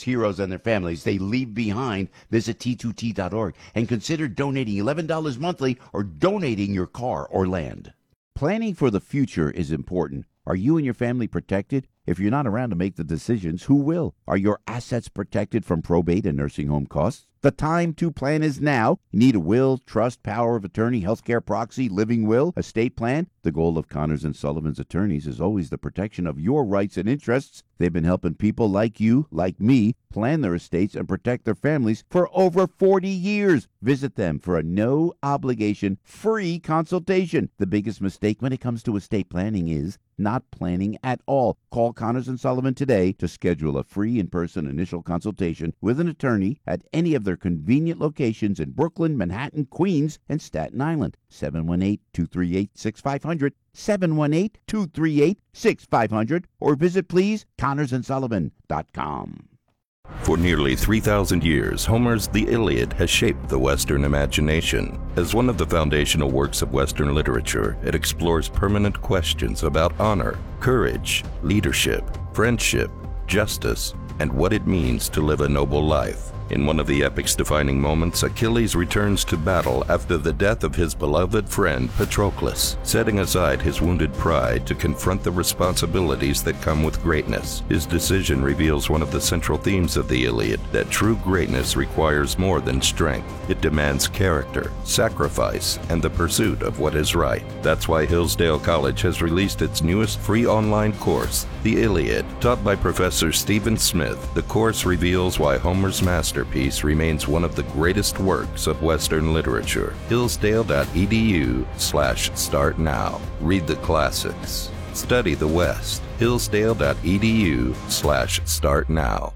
heroes and their families they leave behind, visit T2T.org and consider donating $11 monthly or donating your car or land. Planning for the future is important. Are you and your family protected? If you're not around to make the decisions, who will? Are your assets protected from probate and nursing home costs? The time to plan is now. You need a will, trust, power of attorney, healthcare proxy, living will, estate plan. The goal of Connors & Sullivan's attorneys is always the protection of your rights and interests. They've been helping people like you, like me, plan their estates and protect their families for over 40 years. Visit them for a no-obligation, free consultation. The biggest mistake when it comes to estate planning is not planning at all. Call Connors & Sullivan today to schedule a free in-person initial consultation with an attorney at any of their convenient locations in Brooklyn, Manhattan, Queens, and Staten Island. 718-238-6500, 718-238-6500, or visit, please, ConnorsandSullivan.com. For nearly 3,000 years, Homer's The Iliad has shaped the Western imagination. As one of the foundational works of Western literature, it explores permanent questions about honor, courage, leadership, friendship, justice, and what it means to live a noble life. In one of the epic's defining moments, Achilles returns to battle after the death of his beloved friend Patroclus, setting aside his wounded pride to confront the responsibilities that come with greatness. His decision reveals one of the central themes of the Iliad, that true greatness requires more than strength. It demands character, sacrifice, and the pursuit of what is right. That's why Hillsdale College has released its newest free online course, The Iliad. Taught by Professor Stephen Smith, the course reveals why Homer's masterpiece remains one of the greatest works of Western literature. Hillsdale.edu/start now. Read the classics. Study the West. Hillsdale.edu/start now.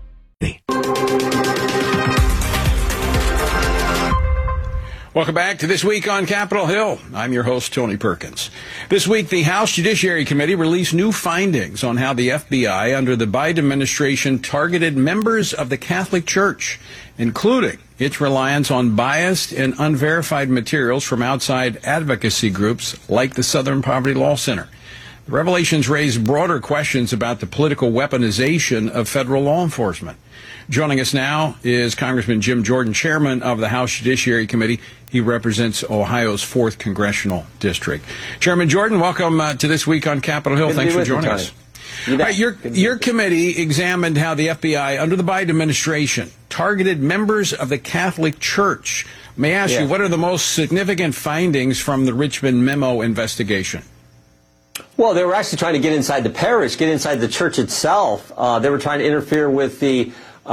Welcome back to This Week on Capitol Hill. I'm your host, Tony Perkins. This week, the House Judiciary Committee released new findings on how the FBI under the Biden administration targeted members of the Catholic Church, including its reliance on biased and unverified materials from outside advocacy groups like the Southern Poverty Law Center. The revelations raise broader questions about the political weaponization of federal law enforcement. Joining us now is Congressman Jim Jordan, chairman of the House Judiciary Committee. He represents Ohio's 4th Congressional District. Chairman Jordan, welcome to This Week on Capitol Hill. Thanks for joining us. Your committee examined how the FBI, under the Biden administration, targeted members of the Catholic Church. May I ask you, what are the most significant findings from the Richmond Memo investigation? Well, they were actually trying to get inside the parish, get inside the church itself. They were trying to interfere with the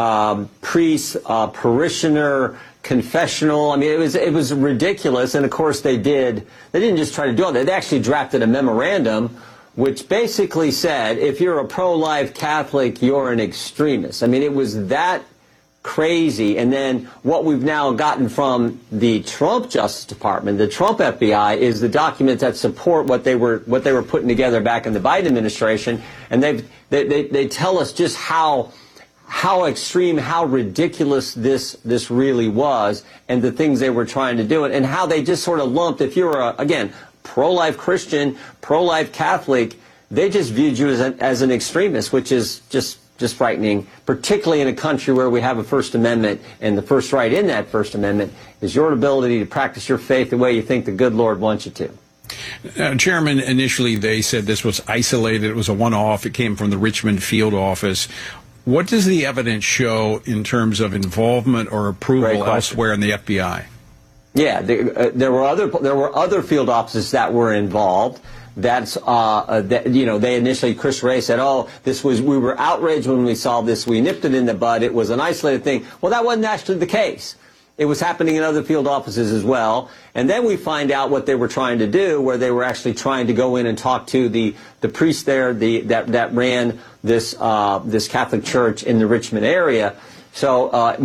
priest, parishioner, confessional. I mean, it was ridiculous. And of course they didn't just try to do all that. They actually drafted a memorandum which basically said, if you're a pro-life Catholic, you're an extremist. I mean, it was that crazy. And then what we've now gotten from the Trump Justice Department, the Trump FBI, is the documents that support what they were putting together back in the Biden administration. And they tell us just how extreme, how ridiculous this really was, and the things they were trying to do, and how they just sort of lumped, if you're again, pro-life Christian, pro-life Catholic, they just viewed you as an extremist, which is just frightening, particularly in a country where we have a First Amendment, and the first right in that First Amendment is your ability to practice your faith the way you think the good Lord wants you to. Chairman, initially they said this was isolated, it was a one-off, it came from the Richmond field office. What does the evidence show in terms of involvement or approval elsewhere in the FBI? Yeah, there were other field offices that were involved. That's they initially, Chris Wray said, we were outraged when we saw this, we nipped it in the bud, it was an isolated thing. Well, that wasn't actually the case. It was happening in other field offices as well. And then we find out what they were trying to do, where they were actually trying to go in and talk to the priest there that ran this Catholic church in the Richmond area. So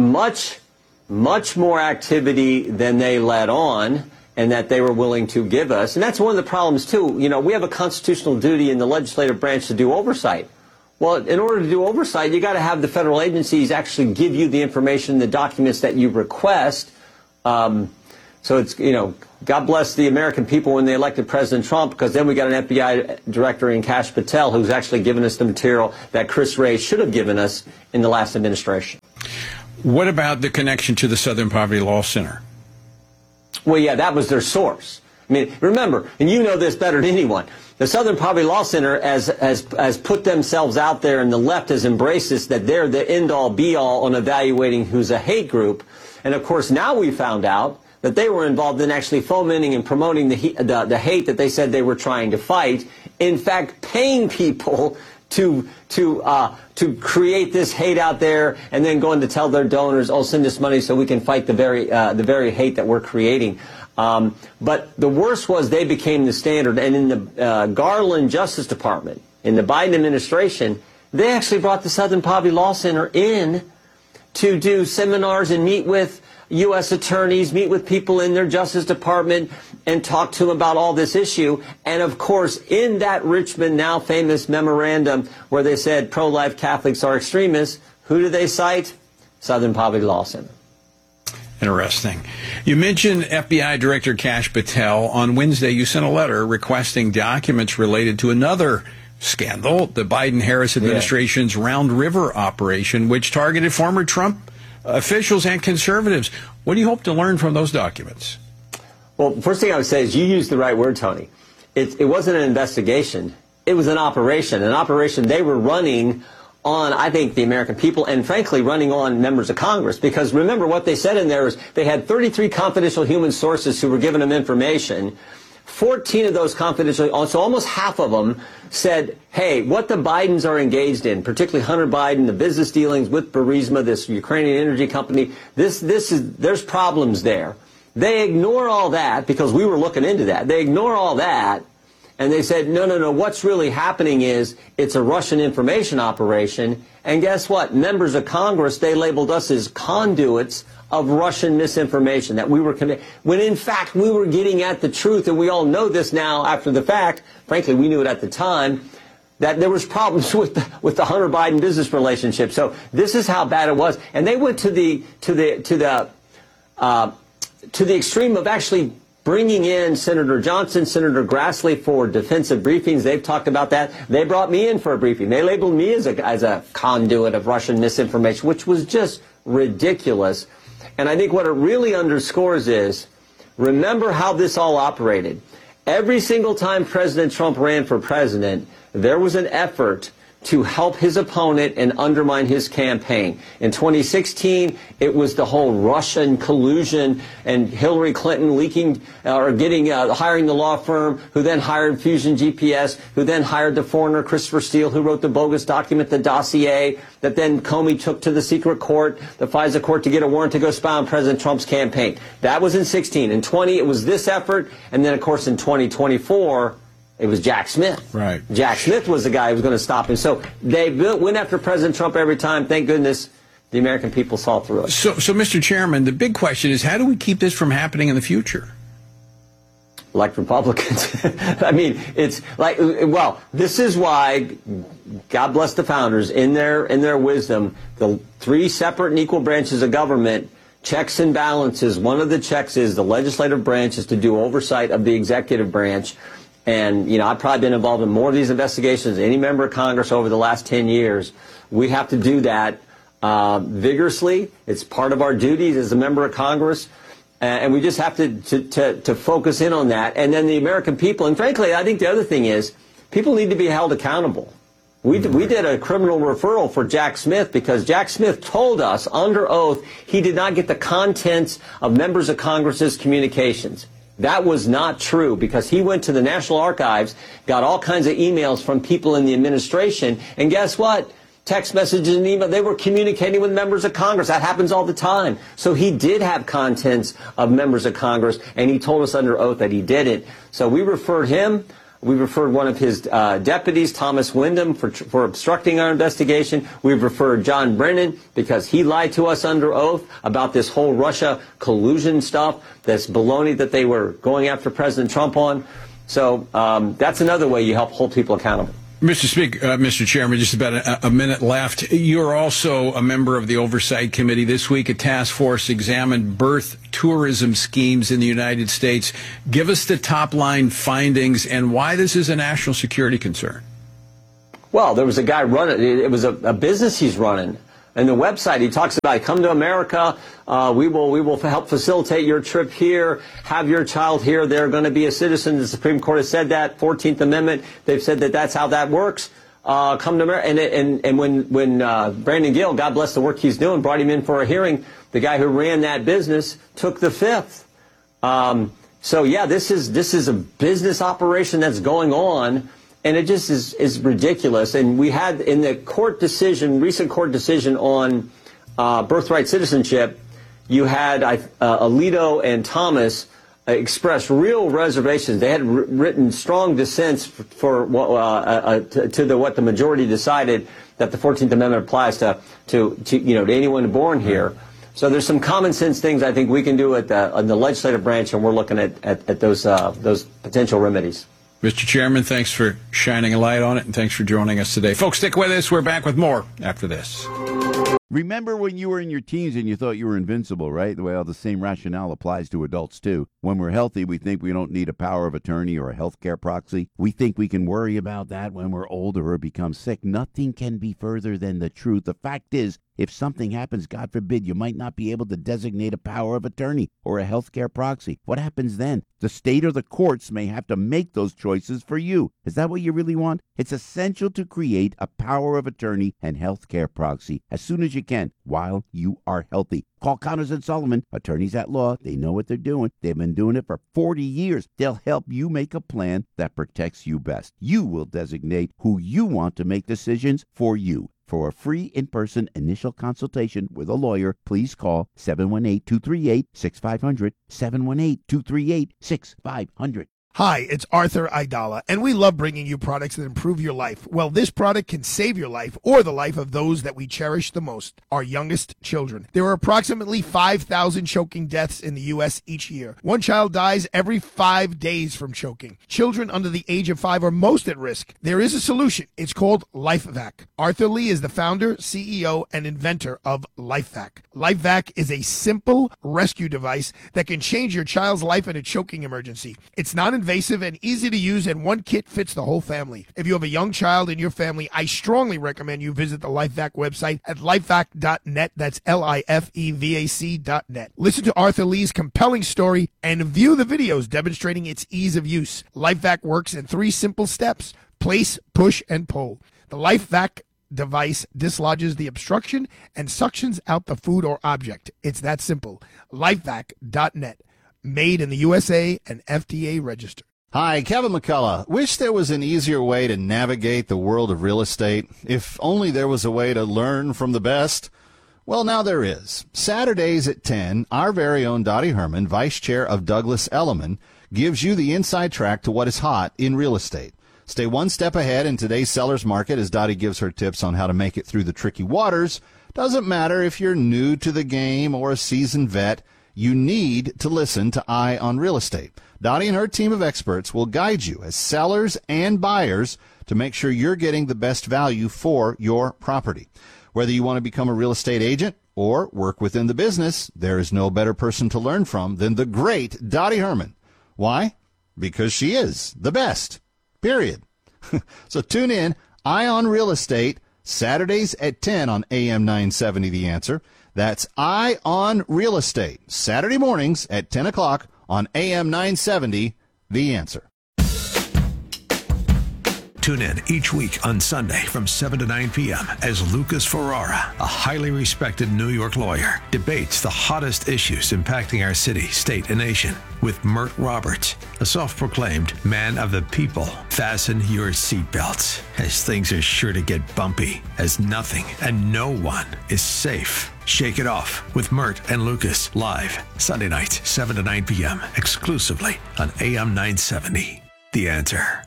much more activity than they let on, and that they were willing to give us. And that's one of the problems, too. You know, we have a constitutional duty in the legislative branch to do oversight. Well, in order to do oversight, you got to have the federal agencies actually give you the information, the documents that you request. So it's, God bless the American people when they elected President Trump, because then we got an FBI director in Kash Patel who's actually given us the material that Chris Wray should have given us in the last administration. What about the connection to the Southern Poverty Law Center? Well, yeah, that was their source. I mean, remember, and you know this better than anyone, the Southern Poverty Law Center has put themselves out there, and the left has embraced this, that they're the end-all, be-all on evaluating who's a hate group. And, of course, now we found out that they were involved in actually fomenting and promoting the hate that they said they were trying to fight. In fact, paying people to create this hate out there, and then going to tell their donors, "Oh, send us money so we can fight the very hate that we're creating." But the worst was they became the standard. And in the Garland Justice Department, in the Biden administration, they actually brought the Southern Poverty Law Center in to do seminars and meet with U.S. attorneys, meet with people in their Justice Department, and talk to them about all this issue. And, of course, in that Richmond now famous memorandum where they said pro-life Catholics are extremists, who do they cite? Southern Poverty Law Center. Interesting. You mentioned FBI Director Kash Patel. On Wednesday, you sent a letter requesting documents related to another scandal, the Biden-Harris administration's Round River operation, which targeted former Trump officials and conservatives. What do you hope to learn from those documents? Well, first thing I would say is you used the right word, Tony. It wasn't an investigation. It was an operation they were running on, I think, the American people, and frankly running on members of Congress. Because remember, what they said in there is they had 33 confidential human sources who were giving them information. 14 of those confidential, so almost half of them said, hey, what the Bidens are engaged in, particularly Hunter Biden, the business dealings with Burisma, this Ukrainian energy company, there's problems there. They ignore all that because we were looking into that. They ignore all that, and they said, no, what's really happening is it's a Russian information operation. And guess what? Members of Congress, they labeled us as conduits of Russian misinformation, that we were when in fact we were getting at the truth, and we all know this now after the fact. Frankly, we knew it at the time, that there was problems with the Hunter Biden business relationship. So this is how bad it was, and they went to the extreme of actually bringing in Senator Johnson, Senator Grassley for defensive briefings. They've talked about that. They brought me in for a briefing. They labeled me as a conduit of Russian misinformation, which was just ridiculous. And I think what it really underscores is, remember how this all operated. Every single time President Trump ran for president, there was an effort to help his opponent and undermine his campaign. In 2016, it was the whole Russian collusion and Hillary Clinton leaking hiring the law firm, who then hired Fusion GPS, who then hired the foreigner Christopher Steele, who wrote the bogus document, the dossier, that then Comey took to the secret court, the FISA court, to get a warrant to go spy on President Trump's campaign. That was in 16. In 20, it was this effort. And then, of course, in 2024, it was Jack Smith. Right. Jack Smith was the guy who was going to stop him. So they went after President Trump every time. Thank goodness the American people saw through it. So, Mr. Chairman, the big question is, how do we keep this from happening in the future? Elect Republicans. I mean, it's like, well, this is why, God bless the founders, in their wisdom, the three separate and equal branches of government, checks and balances. One of the checks is the legislative branch is to do oversight of the executive branch. And, I've probably been involved in more of these investigations than any member of Congress over the last 10 years. We have to do that vigorously. It's part of our duties as a member of Congress. And we just have to focus in on that. And then the American people, and frankly, I think the other thing is, people need to be held accountable. We did a criminal referral for Jack Smith because Jack Smith told us under oath he did not get the contents of members of Congress's communications. That was not true, because he went to the National Archives, got all kinds of emails from people in the administration, and guess what? Text messages and email, they were communicating with members of Congress. That happens all the time. So he did have contents of members of Congress, and he told us under oath that he did it. So we referred him. We referred one of his deputies, Thomas Wyndham, for obstructing our investigation. We've referred John Brennan because he lied to us under oath about this whole Russia collusion stuff, this baloney that they were going after President Trump on. So that's another way you help hold people accountable. Mr. Chairman, just about a minute left. You're also a member of the Oversight Committee. This week, a task force examined birth tourism schemes in the United States. Give us the top-line findings and why this is a national security concern. Well, there was a guy running. It was a business he's running. And the website, he talks about, come to America, we will help facilitate your trip here, have your child here, they're going to be a citizen. The Supreme Court has said that, 14th Amendment, they've said that that's how that works. Come to America. And when Brandon Gill, God bless the work he's doing, brought him in for a hearing, the guy who ran that business took the fifth. So, yeah, this is a business operation that's going on. And it just is ridiculous. And we had in the recent court decision on birthright citizenship, you had Alito and Thomas express real reservations. They had written strong dissents for what the majority decided, that the 14th Amendment applies to anyone born here. So there's some common sense things I think we can do on the legislative branch, and we're looking at those potential remedies. Mr. Chairman, thanks for shining a light on it, and thanks for joining us today. Folks, stick with us. We're back with more after this. Remember when you were in your teens and you thought you were invincible, right? Well, the same rationale applies to adults, too. When we're healthy, we think we don't need a power of attorney or a healthcare proxy. We think we can worry about that when we're older or become sick. Nothing can be further than the truth. The fact is, if something happens, God forbid, you might not be able to designate a power of attorney or a healthcare proxy. What happens then? The state or the courts may have to make those choices for you. Is that what you really want? It's essential to create a power of attorney and healthcare proxy as soon as you can while you are healthy. Call Connors & Sullivan, attorneys at law. They know what they're doing. They've been doing it for 40 years. They'll help you make a plan that protects you best. You will designate who you want to make decisions for you. For a free in-person initial consultation with a lawyer, please call 718-238-6500, 718-238-6500. Hi, it's Arthur Aidala, and we love bringing you products that improve your life. Well, this product can save your life or the life of those that we cherish the most, our youngest children. There are approximately 5,000 choking deaths in the U.S. each year. One child dies every 5 days from choking. Children under the age of 5 are most at risk. There is a solution. It's called LifeVac. Arthur Lee is the founder, CEO, and inventor of LifeVac. LifeVac is a simple rescue device that can change your child's life in a choking emergency. It's not invasive and easy to use, and one kit fits the whole family. If you have a young child in your family, I strongly recommend you visit the LifeVac website at lifevac.net. That's LIFEVAC.net. Listen to Arthur Lee's compelling story and view the videos demonstrating its ease of use. LifeVac works in 3 simple steps: place, push, and pull. The LifeVac device dislodges the obstruction and suctions out the food or object. It's that simple. Lifevac.net. Made in the USA and FDA registered. Hi, Kevin McCullough. Wish there was an easier way to navigate the world of real estate. If only there was a way to learn from the best. Well, now there is. Saturdays at 10, our very own Dottie Herman, Vice Chair of Douglas Elliman, gives you the inside track to what is hot in real estate. Stay one step ahead in today's seller's market as Dottie gives her tips on how to make it through the tricky waters. Doesn't matter if you're new to the game or a seasoned vet. You need to listen to Eye on Real Estate. Dottie and her team of experts will guide you as sellers and buyers to make sure you're getting the best value for your property. Whether you want to become a real estate agent or work within the business, there is no better person to learn from than the great Dottie Herman. Why? Because she is the best. Period. So tune in, Eye on Real Estate, Saturdays at 10 on AM 970 The Answer. That's Eye on Real Estate, Saturday mornings at 10 o'clock on AM 970, The Answer. Tune in each week on Sunday from 7 to 9 p.m. as Lucas Ferrara, a highly respected New York lawyer, debates the hottest issues impacting our city, state, and nation with Mert Roberts, a self-proclaimed man of the people. Fasten your seatbelts, as things are sure to get bumpy, as nothing and no one is safe. Shake It Off with Mert and Lucas, live Sunday nights, 7 to 9 p.m., exclusively on AM 970. The Answer.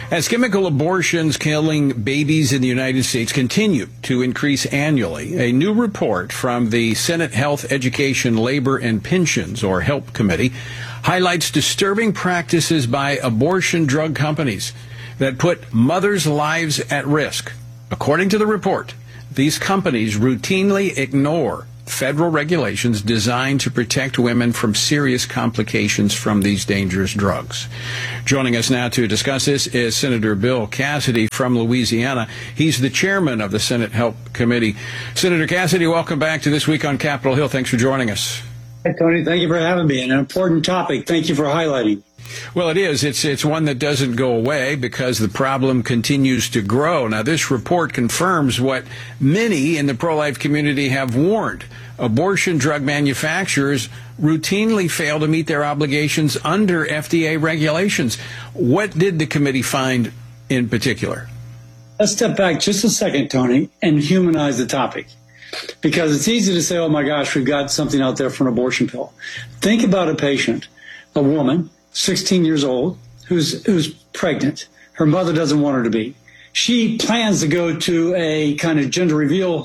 As chemical abortions killing babies in the United States continue to increase annually, a new report from the Senate Health, Education, Labor, and Pensions, or HELP Committee, highlights disturbing practices by abortion drug companies that put mothers' lives at risk. According to the report, these companies routinely ignore federal regulations designed to protect women from serious complications from these dangerous drugs. Joining us now to discuss this is Senator Bill Cassidy from Louisiana. He's the chairman of the Senate Health Committee. Senator Cassidy, welcome back to This Week on Capitol Hill. Thanks for joining us. Hi, Tony. Thank you for having me. An important topic. Thank you for highlighting. Well, it is. It's one that doesn't go away because the problem continues to grow. Now, this report confirms what many in the pro-life community have warned. Abortion drug manufacturers routinely fail to meet their obligations under FDA regulations. What did the committee find in particular? Let's step back just a second, Tony, and humanize the topic. Because it's easy to say, oh my gosh, we've got something out there for an abortion pill. Think about a patient, a woman, 16 years old, who's pregnant. Her mother doesn't want her to be. She plans to go to a kind of gender reveal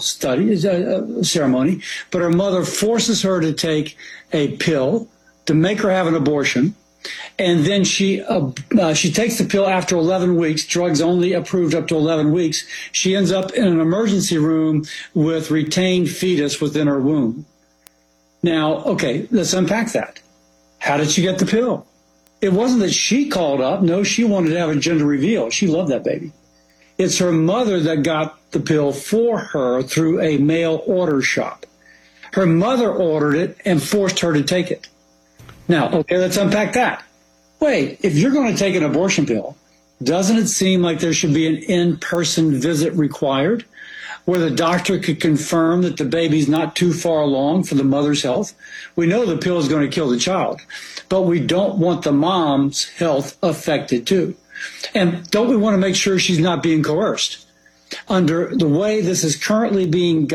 ceremony, but her mother forces her to take a pill to make her have an abortion. And then she takes the pill after 11 weeks, drugs only approved up to 11 weeks. She ends up in an emergency room with retained fetus within her womb. Now, okay, let's unpack that. How did she get the pill? It wasn't that she called up. No, she wanted to have a gender reveal. She loved that baby. It's her mother that got the pill for her through a mail order shop. Her mother ordered it and forced her to take it. Now, okay, let's unpack that. Wait, if you're going to take an abortion pill, doesn't it seem like there should be an in-person visit required where the doctor could confirm that the baby's not too far along for the mother's health? We know the pill is going to kill the child, but we don't want the mom's health affected too. And don't we want to make sure she's not being coerced? Under the way this is currently being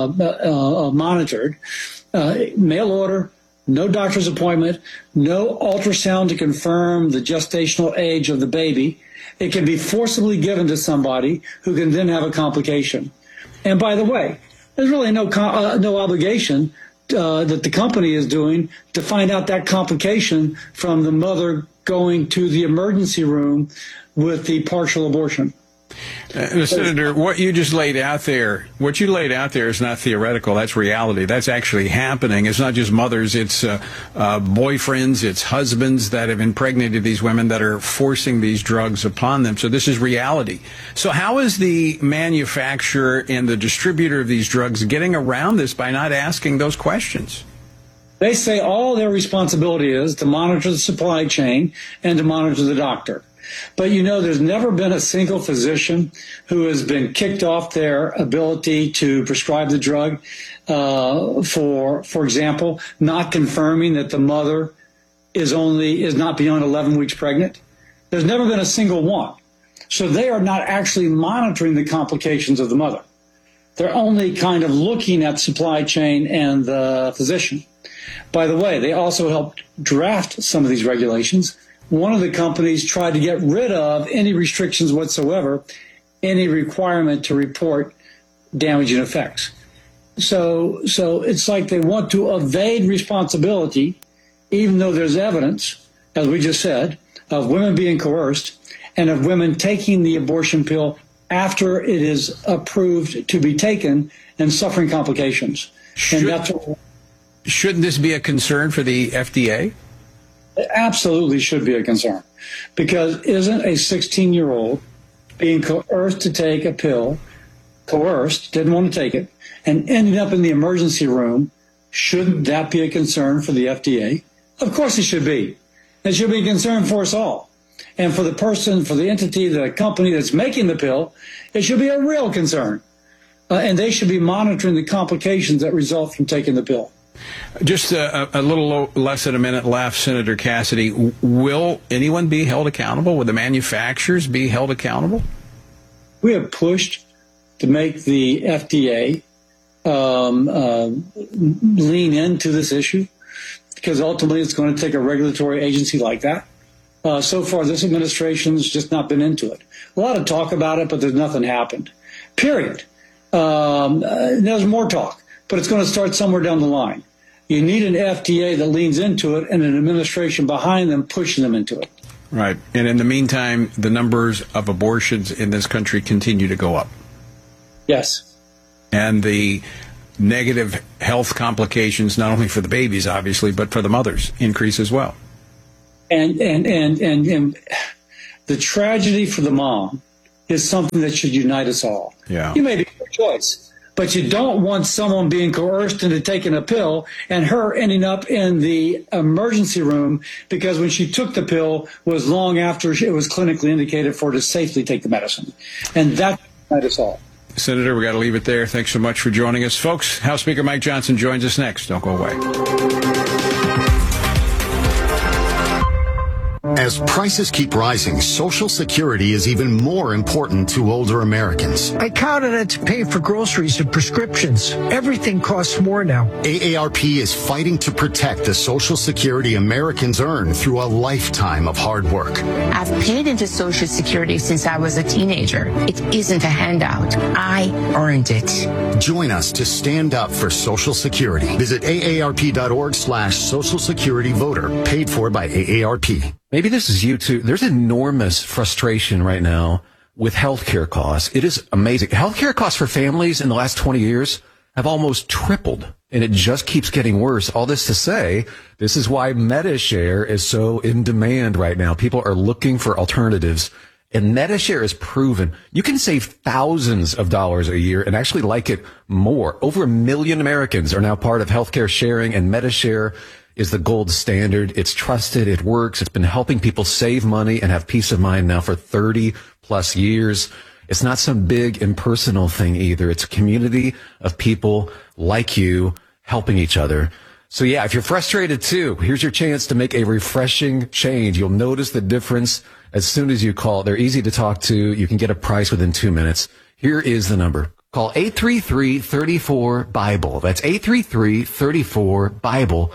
monitored, mail order, no doctor's appointment, no ultrasound to confirm the gestational age of the baby. It can be forcibly given to somebody who can then have a complication. And by the way, there's really no obligation that the company is doing to find out that complication from the mother going to the emergency room with the partial abortion. Senator, what you laid out there is not theoretical. That's reality. That's actually happening. It's not just mothers. It's boyfriends. It's husbands that have impregnated these women that are forcing these drugs upon them. So this is reality. So how is the manufacturer and the distributor of these drugs getting around this by not asking those questions? They say all their responsibility is to monitor the supply chain and to monitor the doctor. But, you know, there's never been a single physician who has been kicked off their ability to prescribe the drug for example, not confirming that the mother is not beyond 11 weeks pregnant. There's never been a single one. So they are not actually monitoring the complications of the mother. They're only kind of looking at supply chain and the physician. By the way, they also helped draft some of these regulations. One of the companies tried to get rid of any restrictions whatsoever, any requirement to report damaging effects. So it's like they want to evade responsibility, even though there's evidence, as we just said, of women being coerced and of women taking the abortion pill after it is approved to be taken and suffering complications. Shouldn't this be a concern for the FDA? It absolutely should be a concern, because isn't a 16-year-old being coerced to take a pill, didn't want to take it, and ended up in the emergency room? Shouldn't that be a concern for the FDA? Of course it should be. It should be a concern for us all. And for the person, for the entity, the company that's making the pill, it should be a real concern. And they should be monitoring the complications that result from taking the pill. Just a little less than a minute left, Senator Cassidy. Will anyone be held accountable? Will the manufacturers be held accountable? We have pushed to make the FDA lean into this issue, because ultimately it's going to take a regulatory agency like that So far, this administration's just not been into it. A lot of talk about it, but there's nothing happened. Period. There's more talk, but it's going to start somewhere down the line. You need an FDA that leans into it and an administration behind them pushing them into it. Right. And in the meantime, the numbers of abortions in this country continue to go up. Yes. And the negative health complications, not only for the babies, obviously, but for the mothers, increase as well. And the tragedy for the mom is something that should unite us all. Yeah. You made a good choice, but you don't want someone being coerced into taking a pill and her ending up in the emergency room because when she took the pill was long after it was clinically indicated for her to safely take the medicine. And that should unite us all. Senator, we got to leave it there. Thanks so much for joining us. Folks, House Speaker Mike Johnson joins us next. Don't go away. As prices keep rising, Social Security is even more important to older Americans. I count on it to pay for groceries and prescriptions. Everything costs more now. AARP is fighting to protect the Social Security Americans earn through a lifetime of hard work. I've paid into Social Security since I was a teenager. It isn't a handout. I earned it. Join us to stand up for Social Security. Visit aarp.org/Social Security voter. Paid for by AARP. Maybe this is you too. There's enormous frustration right now with healthcare costs. It is amazing. Healthcare costs for families in the last 20 years have almost tripled, and it just keeps getting worse. All this to say, this is why MediShare is so in demand right now. People are looking for alternatives, and MediShare is proven you can save thousands of dollars a year and actually like it more. Over 1 million Americans are now part of healthcare sharing, and MediShare is the gold standard. It's trusted. It works. It's been helping people save money and have peace of mind now for 30 plus years. It's not some big impersonal thing either. It's a community of people like you helping each other. So yeah, if you're frustrated too, here's your chance to make a refreshing change. You'll notice the difference as soon as you call. They're easy to talk to. You can get a price within 2 minutes. Here is the number. Call 833-34-BIBLE. That's 833-34-BIBLE.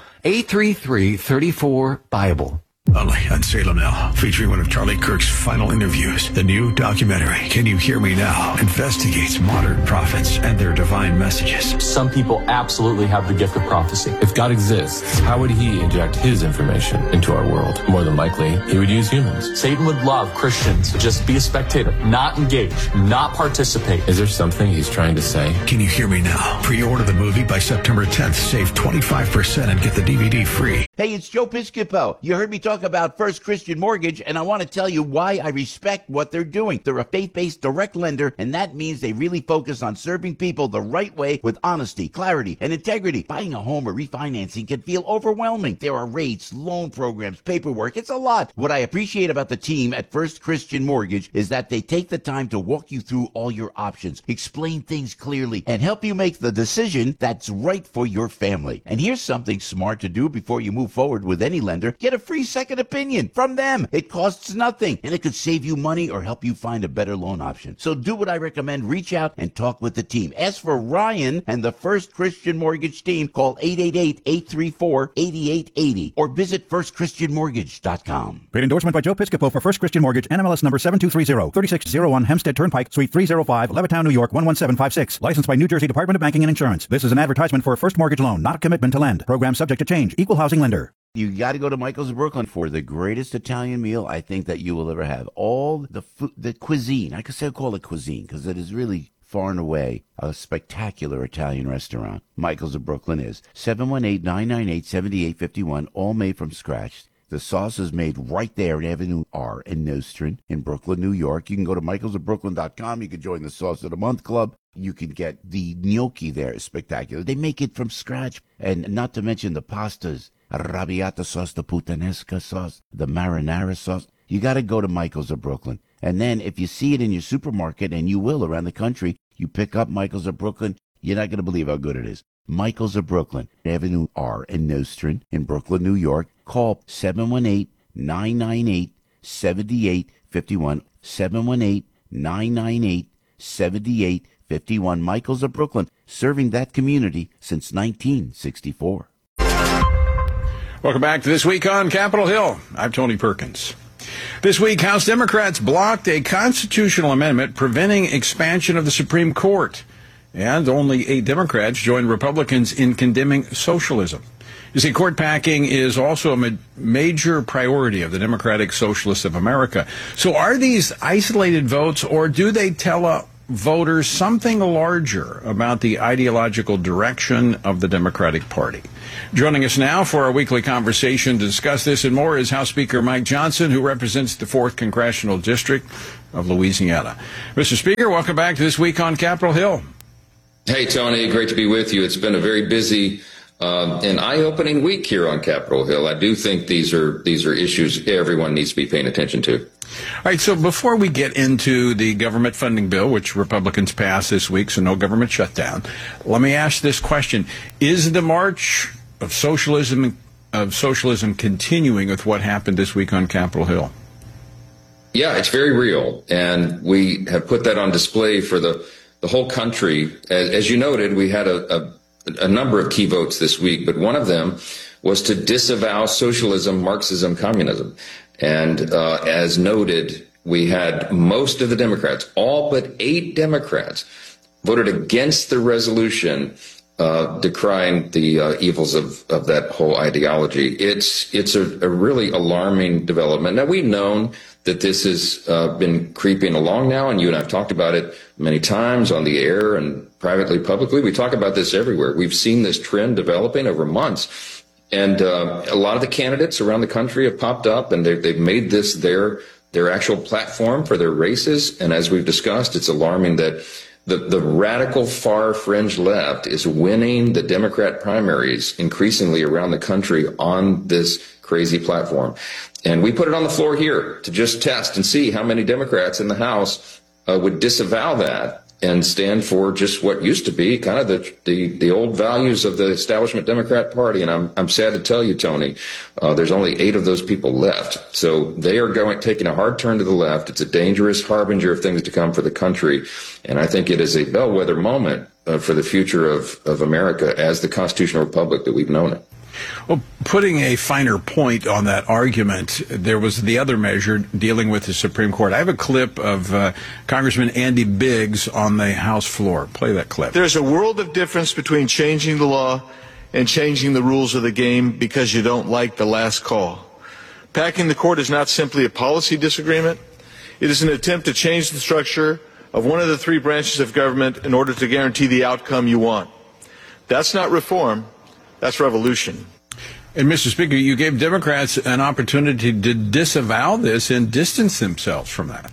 833-34-BIBLE. Only on Salem Now, featuring one of Charlie Kirk's final interviews. The new documentary, Can You Hear Me Now?, investigates modern prophets and their divine messages. Some people absolutely have the gift of prophecy. If God exists, how would he inject his information into our world? More than likely, he would use humans. Satan would love Christians to just be a spectator, not engage, not participate. Is there something he's trying to say? Can You Hear Me Now? Pre-order the movie by September 10th. Save 25% and get the DVD free. Hey, it's Joe Piscopo. You heard me talk about First Christian Mortgage, and I want to tell you why I respect what they're doing. They're a faith-based direct lender, and that means they really focus on serving people the right way with honesty, clarity, and integrity. Buying a home or refinancing can feel overwhelming. There are rates, loan programs, paperwork. It's a lot. What I appreciate about the team at First Christian Mortgage is that they take the time to walk you through all your options, explain things clearly, and help you make the decision that's right for your family. And here's something smart to do before you move forward with any lender. Get a free second opinion from them. It costs nothing, and it could save you money or help you find a better loan option. So do what I recommend. Reach out and talk with the team. Ask for Ryan and the First Christian Mortgage team. Call 888-834-8880 or visit firstchristianmortgage.com. Paid endorsement by Joe Piscopo for First Christian Mortgage, NMLS number 7230, 3601 Hempstead Turnpike, Suite 305, Levittown, New York 11756. Licensed by New Jersey Department of Banking and Insurance. This is an advertisement for a first mortgage loan, not a commitment to lend. Program subject to change. Equal housing lender. You got to go to Michael's of Brooklyn for the greatest Italian meal I think that you will ever have. All the food, the cuisine. I could say call it cuisine because it is really far and away a spectacular Italian restaurant. Michael's of Brooklyn is 718-998-7851, all made from scratch. The sauce is made right there in Avenue R in Nostrand in Brooklyn, New York. You can go to michaelsofbrooklyn.com. You can join the Sauce of the Month Club. You can get the gnocchi there. It's spectacular. They make it from scratch. And not to mention the pastas, arrabbiata sauce, the puttanesca sauce, the marinara sauce. You got to go to Michael's of Brooklyn. And then if you see it in your supermarket, and you will around the country, you pick up Michael's of Brooklyn, you're not going to believe how good it is. Michael's of Brooklyn, Avenue R in Nostrand in Brooklyn, New York. Call 718-998-7851. 718-998-7851. Michael's of Brooklyn, serving that community since 1964. Welcome back to This Week on Capitol Hill. I'm Tony Perkins. This week, House Democrats blocked a constitutional amendment preventing expansion of the Supreme Court. And only 8 Democrats joined Republicans in condemning socialism. You see, court packing is also a major priority of the Democratic Socialists of America. So are these isolated votes, or do they tell voters something larger about the ideological direction of the Democratic Party? Joining us now for our weekly conversation to discuss this and more is House Speaker Mike Johnson, who represents the 4th Congressional District of Louisiana. Mr. Speaker, welcome back to This Week on Capitol Hill. Hey, Tony, great to be with you. It's been a very busy and eye-opening week here on Capitol Hill. I do think these are issues everyone needs to be paying attention to. All right, so before we get into the government funding bill, which Republicans passed this week, so no government shutdown, let me ask this question. Is the march of socialism continuing with what happened this week on Capitol Hill? Yeah, it's very real, and we have put that on display for the whole country. As you noted, we had a number of key votes this week, but one of them was to disavow socialism, Marxism, communism. And as noted, we had most of the Democrats, all but 8 Democrats, voted against the resolution decrying the evils of that whole ideology. It's a really alarming development. Now, we've known that this has been creeping along now, and you and I have talked about it many times on the air and privately, publicly. We talk about this everywhere. We've seen this trend developing over months. And a lot of the candidates around the country have popped up, and they've made this their actual platform for their races. And as we've discussed, it's alarming that the radical far fringe left is winning the Democrat primaries increasingly around the country on this crazy platform. And we put it on the floor here to just test and see how many Democrats in the House would disavow that and stand for just what used to be kind of the old values of the establishment Democrat Party. And I'm sad to tell you, Tony, there's only 8 of those people left. So they are taking a hard turn to the left. It's a dangerous harbinger of things to come for the country. And I think it is a bellwether moment for the future of America as the constitutional republic that we've known it. Well, putting a finer point on that argument, there was the other measure dealing with the Supreme Court. I have a clip of Congressman Andy Biggs on the House floor. Play that clip. There's a world of difference between changing the law and changing the rules of the game because you don't like the last call. Packing the court is not simply a policy disagreement. It is an attempt to change the structure of one of the 3 branches of government in order to guarantee the outcome you want. That's not reform. That's revolution. And, Mr. Speaker, you gave Democrats an opportunity to disavow this and distance themselves from that.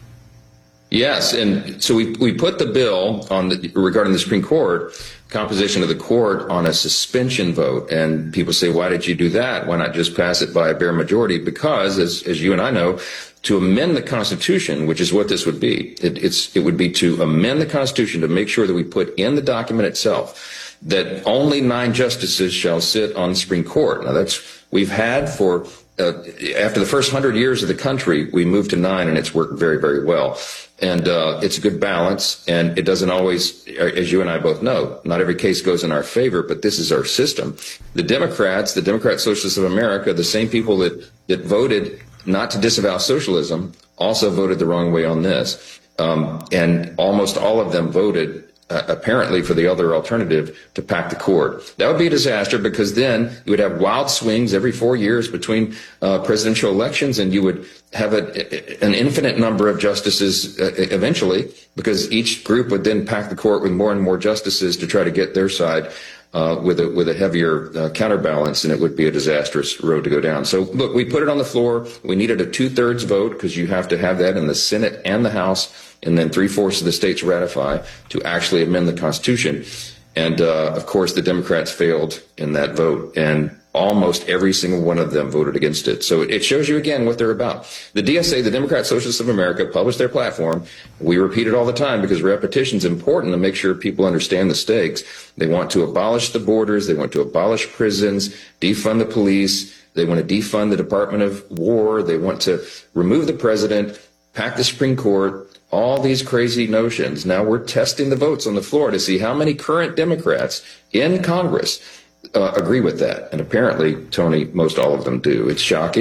Yes, and so we put the bill regarding the Supreme Court, composition of the court, on a suspension vote. And people say, why did you do that? Why not just pass it by a bare majority? Because, as you and I know, to amend the Constitution, which is what this would be, it would be to amend the Constitution to make sure that we put in the document itself that only 9 justices shall sit on the Supreme Court. Now, we've had for after the first 100 years of the country, we moved to 9, and it's worked very, very well. And it's a good balance, and it doesn't always, as you and I both know, not every case goes in our favor, but this is our system. The Democrat Socialists of America, the same people that voted not to disavow socialism, also voted the wrong way on this. And almost all of them voted apparently for the other alternative, to pack the court. That would be a disaster, because then you would have wild swings every 4 years between presidential elections, and you would have an infinite number of justices eventually, because each group would then pack the court with more and more justices to try to get their side with a heavier counterbalance, and it would be a disastrous road to go down. So, look, we put it on the floor. We needed a 2/3 vote, because you have to have that in the Senate and the House, and then 3/4 of the states ratify to actually amend the Constitution. And, of course, the Democrats failed in that vote, and almost every single one of them voted against it. So it shows you again what they're about. The DSA, the Democrat Socialists of America, published their platform. We repeat it all the time because repetition is important to make sure people understand the stakes. They want to abolish the borders. They want to abolish prisons, defund the police. They want to defund the Department of War. They want to remove the president, pack the Supreme Court, all these crazy notions. Now we're testing the votes on the floor to see how many current Democrats in Congress agree with that. And apparently, Tony, most all of them do. It's shocking,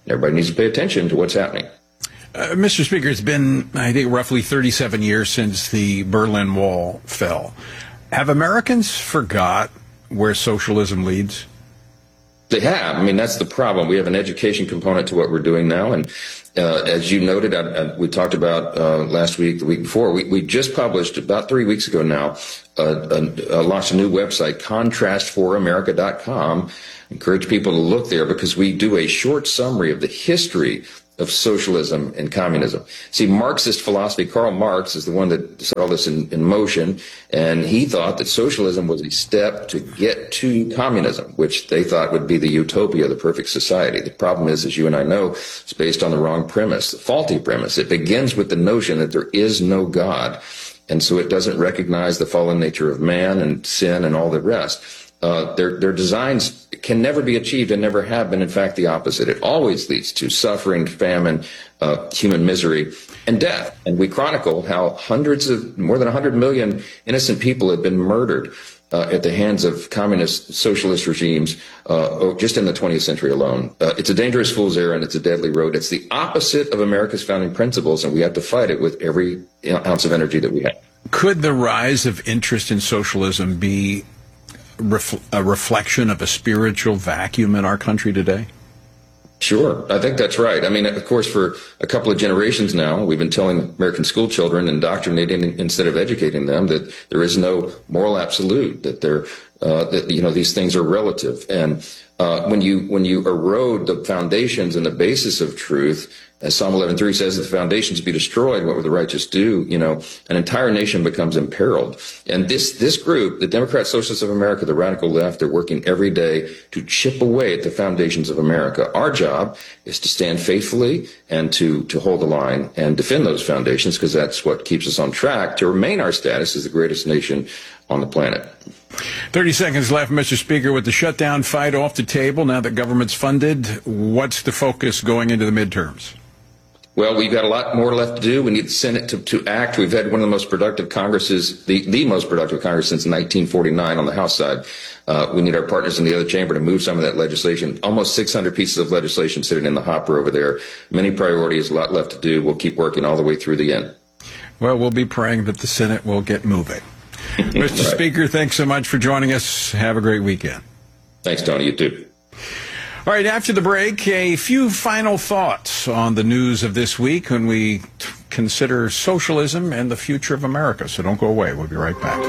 Everybody needs to pay attention to what's happening. Mr. Speaker, it's been, I think, roughly 37 years since the Berlin Wall fell. Have Americans forgot where socialism leads? They have. I mean, that's the problem. We have an education component to what we're doing now. And as you noted, we talked about last week, the week before, we just published about 3 weeks ago now, launched a new website, contrastforamerica.com. Encourage people to look there because we do a short summary of the history of socialism and communism. See, Marxist philosophy, Karl Marx is the one that set all this in motion, and he thought that socialism was a step to get to communism, which they thought would be the utopia, the perfect society. The problem is, as you and I know, it's based on the wrong premise, the faulty premise. It begins with the notion that there is no God, and so it doesn't recognize the fallen nature of man and sin and all the rest. Their designs can never be achieved and never have been, in fact, the opposite. It always leads to suffering, famine, human misery, and death. And we chronicle how more than 100 million innocent people have been murdered at the hands of communist socialist regimes just in the 20th century alone. It's a dangerous fool's errand. It's a deadly road. It's the opposite of America's founding principles, and we have to fight it with every ounce of energy that we have. Could the rise of interest in socialism be a reflection of a spiritual vacuum in our country today? Sure. I think that's right. I mean, of course, for a couple of generations now, we've been telling American school children, indoctrinating instead of educating them, that there is no moral absolute, that these things are relative. And when you erode the foundations and the basis of truth, as Psalm 11:3 says, if the foundations be destroyed, what will the righteous do? An entire nation becomes imperiled. And this group, the Democrat Socialists of America, the radical left, they're working every day to chip away at the foundations of America. Our job is to stand faithfully and to hold the line and defend those foundations, because that's what keeps us on track to remain our status as the greatest nation on the planet. 30 seconds left, Mr. Speaker. With the shutdown fight off the table, now that government's funded, what's the focus going into the midterms? Well, we've got a lot more left to do. We need the Senate to act. We've had one of the most productive Congresses, the most productive Congress since 1949 on the House side. We need our partners in the other chamber to move some of that legislation. Almost 600 pieces of legislation sitting in the hopper over there. Many priorities, a lot left to do. We'll keep working all the way through the end. Well, we'll be praying that the Senate will get moving. Mr. Right. Speaker, thanks so much for joining us. Have a great weekend. Thanks, Tony. You too. All right, after the break, a few final thoughts on the news of this week when we consider socialism and the future of America. So don't go away. We'll be right back.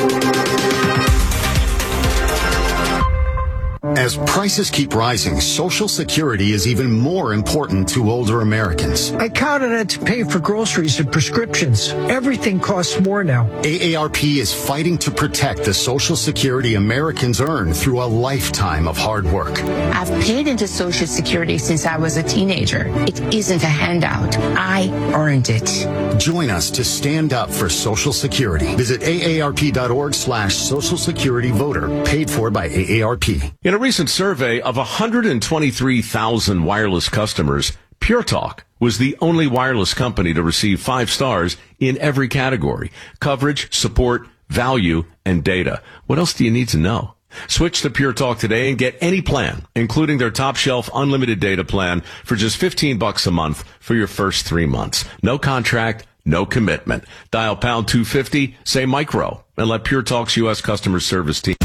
As prices keep rising, Social Security is even more important to older Americans. I count on it to pay for groceries and prescriptions. Everything costs more now. AARP is fighting to protect the Social Security Americans earn through a lifetime of hard work. I've paid into Social Security since I was a teenager. It isn't a handout. I earned it. Join us to stand up for Social Security. Visit aarp.org/Social Security voter, paid for by AARP. In a recent survey of 123,000 wireless customers, Pure Talk was the only wireless company to receive 5 stars in every category: coverage, support, value, and data. What else do you need to know? Switch to Pure Talk today and get any plan, including their top shelf unlimited data plan, for just $15 a month for your first 3 months. No contract, no commitment. Dial pound 250, say micro, and let Pure Talk's U.S. customer service team.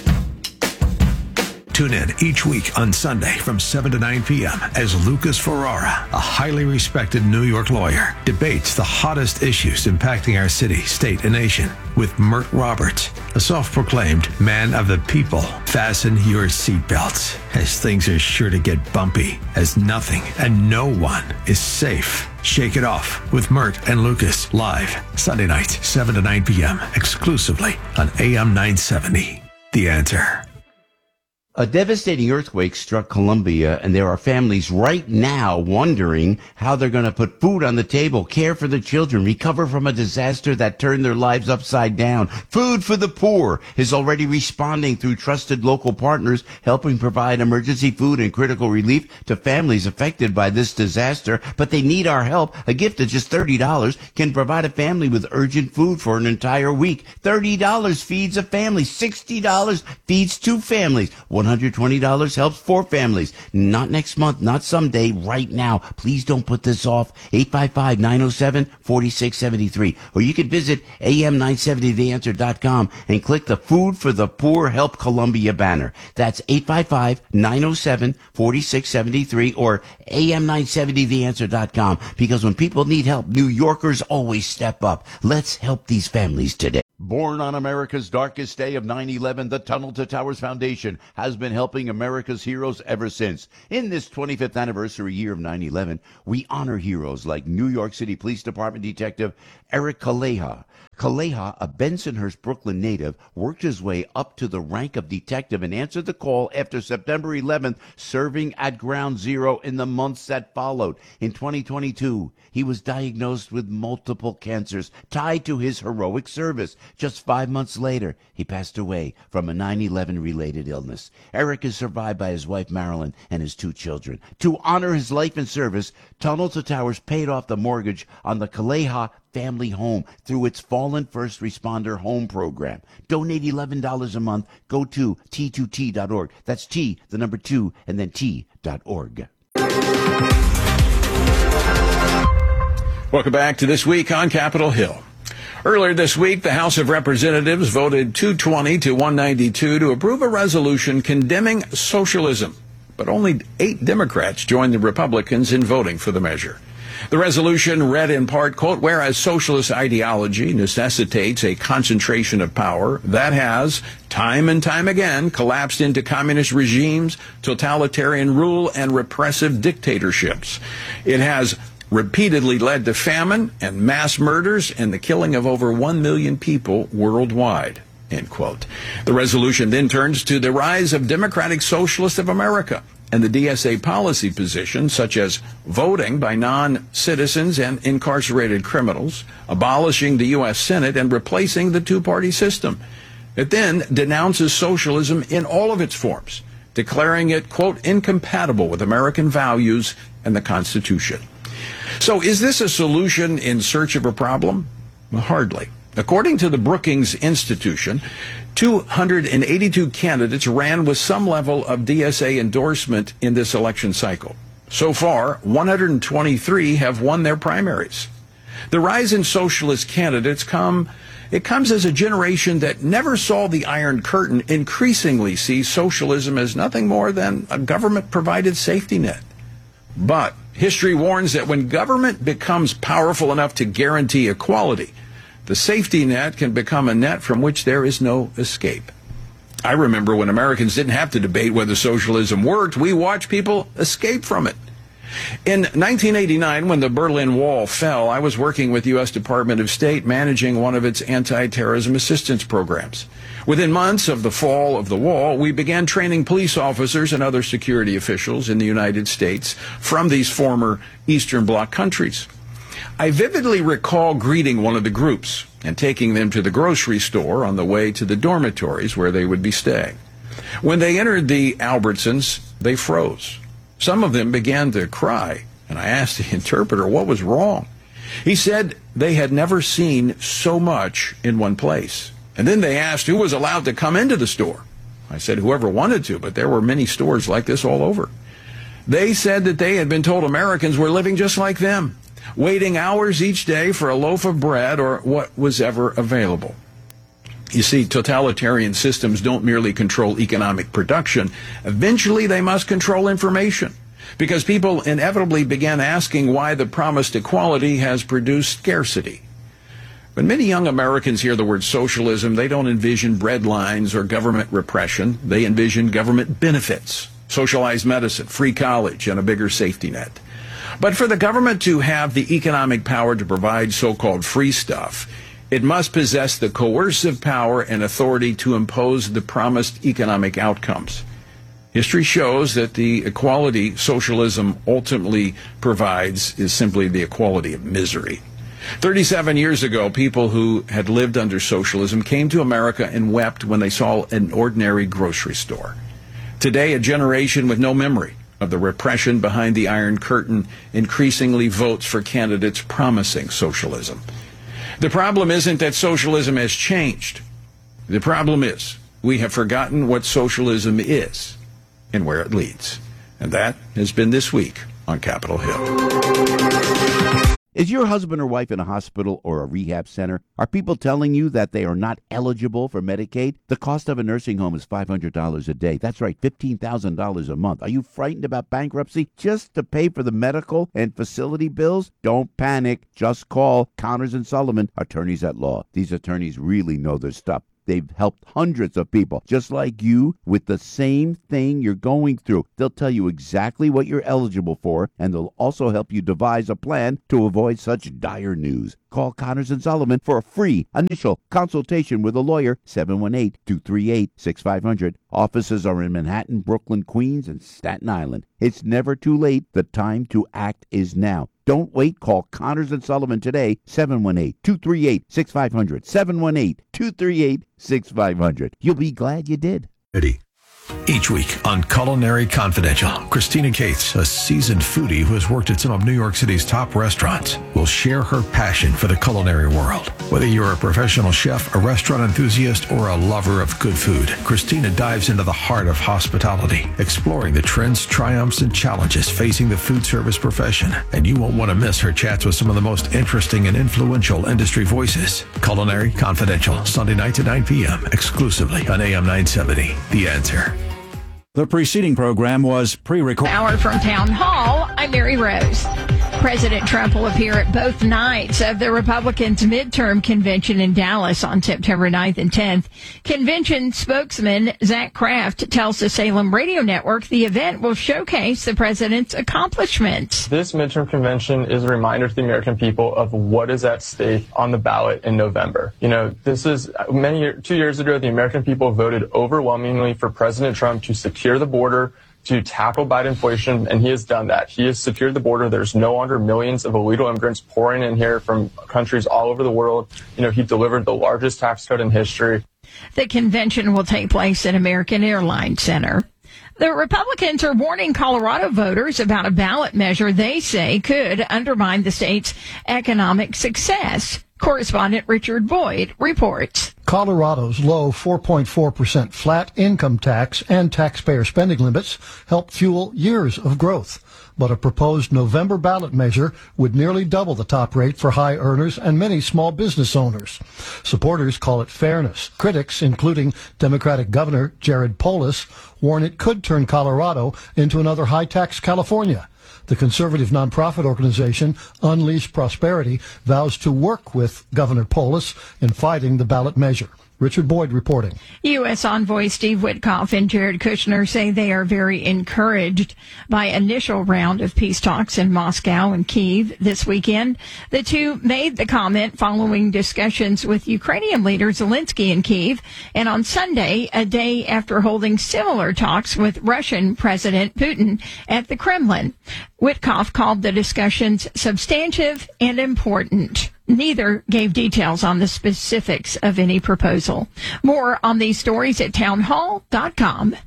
Tune in each week on Sunday from 7 to 9 p.m. as Lucas Ferrara, a highly respected New York lawyer, debates the hottest issues impacting our city, state, and nation with Mert Roberts, a self-proclaimed man of the people. Fasten your seatbelts, as things are sure to get bumpy, as nothing and no one is safe. Shake it off with Mert and Lucas, live Sunday nights, 7 to 9 p.m., exclusively on AM 970. The Answer. A devastating earthquake struck Colombia, and there are families right now wondering how they're going to put food on the table, care for the children, recover from a disaster that turned their lives upside down. Food for the Poor is already responding through trusted local partners, helping provide emergency food and critical relief to families affected by this disaster. But they need our help. A gift of just $30 can provide a family with urgent food for an entire week. $30 feeds a family. $60 feeds 2 families. $120 helps 4 families. Not next month, not someday, right now. Please don't put this off. 855-907-4673. Or you can visit am970theanswer.com and click the Food for the Poor Help Columbia banner. That's 855-907-4673 or am970theanswer.com. Because when people need help, New Yorkers always step up. Let's help these families today. Born on America's darkest day of 9/11, the Tunnel to Towers Foundation has been helping America's heroes ever since. In this 25th anniversary year of 9/11, we honor heroes like New York City Police Department Detective Eric Kaleha. Kaleha, a Bensonhurst, Brooklyn native, worked his way up to the rank of detective and answered the call after September 11th, serving at Ground Zero in the months that followed. In 2022, he was diagnosed with multiple cancers tied to his heroic service. Just 5 months later, he passed away from a 9/11-related illness. Eric is survived by his wife, Marilyn, and his 2 children. To honor his life and service, Tunnel to Towers paid off the mortgage on the Kaleha family home through its Fallen First Responder Home Program. Donate $11 a month. Go to T2T.org. That's T, the number 2, and then T.org. Welcome back to This Week on Capitol Hill. Earlier this week, the House of Representatives voted 220 to 192 to approve a resolution condemning socialism. But only 8 Democrats joined the Republicans in voting for the measure. The resolution read in part, quote, whereas socialist ideology necessitates a concentration of power that has, time and time again, collapsed into communist regimes, totalitarian rule, and repressive dictatorships. It has repeatedly led to famine and mass murders and the killing of over 1 million people worldwide, end quote. The resolution then turns to the rise of Democratic Socialists of America and the DSA policy positions such as voting by non-citizens and incarcerated criminals, abolishing the U.S. Senate, and replacing the 2-party system. It then denounces socialism in all of its forms, declaring it, quote, incompatible with American values and the Constitution. So is this a solution in search of a problem? Well, hardly. According to the Brookings Institution, 282 candidates ran with some level of DSA endorsement in this election cycle. So far, 123 have won their primaries. The rise in socialist candidates comes as a generation that never saw the Iron Curtain increasingly sees socialism as nothing more than a government-provided safety net. But history warns that when government becomes powerful enough to guarantee equality, the safety net can become a net from which there is no escape. I remember when Americans didn't have to debate whether socialism worked, we watched people escape from it. In 1989, when the Berlin Wall fell, I was working with the U.S. Department of State managing one of its anti-terrorism assistance programs. Within months of the fall of the wall, we began training police officers and other security officials in the United States from these former Eastern Bloc countries. I vividly recall greeting one of the groups and taking them to the grocery store on the way to the dormitories where they would be staying. When they entered the Albertsons, they froze. Some of them began to cry, and I asked the interpreter what was wrong. He said they had never seen so much in one place. And then they asked who was allowed to come into the store. I said whoever wanted to, but there were many stores like this all over. They said that they had been told Americans were living just like them, waiting hours each day for a loaf of bread or what was ever available. You see, totalitarian systems don't merely control economic production. Eventually, they must control information, because people inevitably began asking why the promised equality has produced scarcity. When many young Americans hear the word socialism, they don't envision bread lines or government repression. They envision government benefits, socialized medicine, free college, and a bigger safety net. But for the government to have the economic power to provide so-called free stuff, it must possess the coercive power and authority to impose the promised economic outcomes. History shows that the equality socialism ultimately provides is simply the equality of misery. 37 years ago, people who had lived under socialism came to America and wept when they saw an ordinary grocery store. Today, a generation with no memory of the repression behind the Iron Curtain increasingly votes for candidates promising socialism. The problem isn't that socialism has changed. The problem is we have forgotten what socialism is. and where it leads. And that has been This Week on Capitol Hill. Is your husband or wife in a hospital or a rehab center? Are people telling you that they are not eligible for Medicaid? The cost of a nursing home is $500 a day. That's right, $15,000 a month. Are you frightened about bankruptcy just to pay for the medical and facility bills? Don't panic. Just call Connors & Sullivan, attorneys at law. These attorneys really know their stuff. They've helped hundreds of people, just like you, with the same thing you're going through. They'll tell you exactly what you're eligible for, and they'll also help you devise a plan to avoid such dire news. Call Connors & Sullivan for a free initial consultation with a lawyer, 718-238-6500. Offices are in Manhattan, Brooklyn, Queens, and Staten Island. It's never too late. The time to act is now. Don't wait. Call Connors & Sullivan today, 718-238-6500, 718-238-6500. You'll be glad you did. Each week on Culinary Confidential, Christina Cates, a seasoned foodie who has worked at some of New York City's top restaurants, will share her passion for the culinary world. Whether you're a professional chef, a restaurant enthusiast, or a lover of good food, Christina dives into the heart of hospitality, exploring the trends, triumphs, and challenges facing the food service profession. And you won't want to miss her chats with some of the most interesting and influential industry voices. Culinary Confidential, Sunday nights at 9 p.m., exclusively on AM 970. The Answer. The preceding program was pre-recorded. Hour from Town Hall, I'm Mary Rose. President Trump will appear at both nights of the Republicans' midterm convention in Dallas on September 9th and 10th. Convention spokesman Zach Kraft tells the Salem Radio Network the event will showcase the president's accomplishments. This midterm convention is a reminder to the American people of what is at stake on the ballot in November. You know, this is 2 years ago, the American people voted overwhelmingly for President Trump to secure the border, to tackle Biden inflation, and he has done that. He has secured the border. There's no longer millions of illegal immigrants pouring in here from countries all over the world. You know, he delivered the largest tax cut in history. The convention will take place at American Airlines Center. The Republicans are warning Colorado voters about a ballot measure they say could undermine the state's economic success. Correspondent Richard Boyd reports. Colorado's low 4.4% flat income tax and taxpayer spending limits help fuel years of growth. But a proposed November ballot measure would nearly double the top rate for high earners and many small business owners. Supporters call it fairness. Critics, including Democratic Governor Jared Polis, warn it could turn Colorado into another high-tax California. The conservative nonprofit organization Unleash Prosperity vows to work with Governor Polis in fighting the ballot measure. Richard Boyd reporting. U.S. envoy Steve Witkoff and Jared Kushner say they are very encouraged by initial round of peace talks in Moscow and Kyiv this weekend. The two made the comment following discussions with Ukrainian leader Zelensky in Kyiv, and on Sunday, a day after holding similar talks with Russian President Putin at the Kremlin. Witkoff called the discussions substantive and important. Neither gave details on the specifics of any proposal. More on these stories at townhall.com.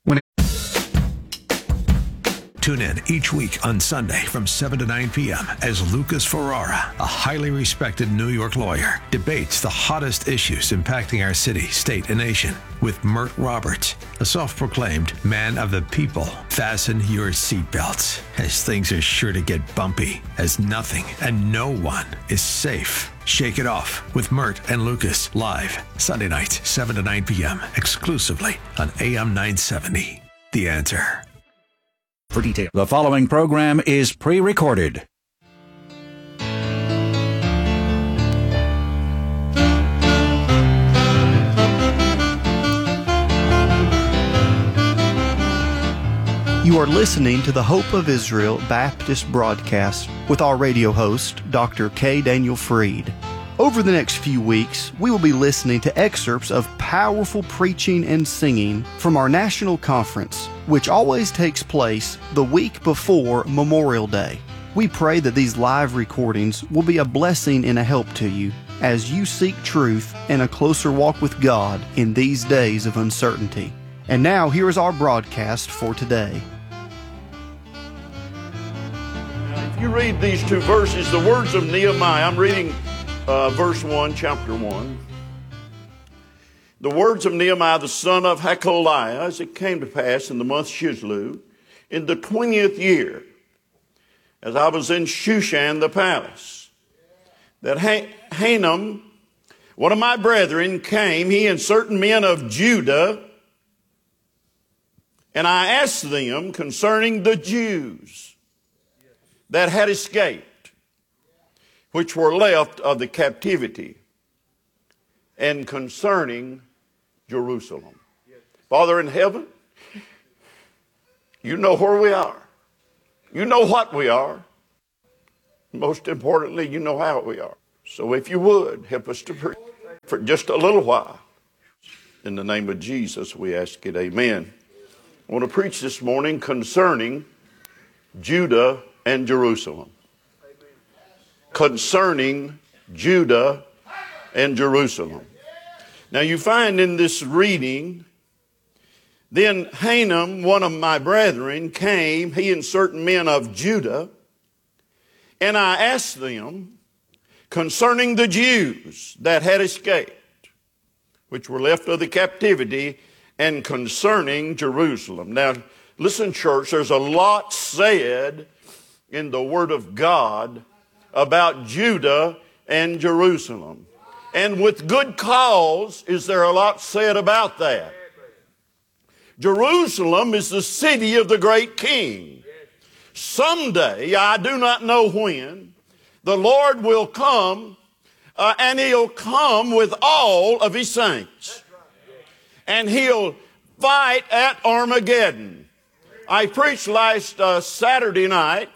Tune in each week on Sunday from 7 to 9 p.m. as Lucas Ferrara, a highly respected New York lawyer, debates the hottest issues impacting our city, state, and nation with Mert Roberts, a self-proclaimed man of the people. Fasten your seatbelts, as things are sure to get bumpy, as nothing and no one is safe. Shake it off with Mert and Lucas live Sunday nights, 7 to 9 p.m. exclusively on AM 970. The Answer. For detail, the following program is pre-recorded. You are listening to the Hope of Israel Baptist broadcast with our radio host, Dr. K. Daniel Freed. Over the next few weeks, we will be listening to excerpts of powerful preaching and singing from our national conference, which always takes place the week before Memorial Day. We pray that these live recordings will be a blessing and a help to you as you seek truth and a closer walk with God in these days of uncertainty. And now, here is our broadcast for today. If you read these two verses, the words of Nehemiah, I'm reading verse 1, chapter 1. the words of Nehemiah the son of Hakaliah, as it came to pass in the month Shisleu, in the 20th year, as I was in Shushan the palace, that Hanam, one of my brethren, came, he and certain men of Judah, and I asked them concerning the Jews that had escaped, which were left of the captivity, and concerning Jerusalem. Father in heaven, you know where we are. You know what we are. Most importantly, you know how we are. So if you would, help us to pray for just a little while. In the name of Jesus, we ask it. Amen. I want to preach this morning concerning Judah and Jerusalem. Concerning Judah and Jerusalem. Now you find in this reading, then Hanam, one of my brethren, came, he and certain men of Judah, and I asked them concerning the Jews that had escaped, which were left of the captivity, and concerning Jerusalem. Now, listen, church, there's a lot said in the Word of God about Judah and Jerusalem. And with good cause is there a lot said about that. Jerusalem is the city of the great king. Someday, I do not know when, the Lord will come, and he'll come with all of his saints. And he'll fight at Armageddon. I preached last Saturday night,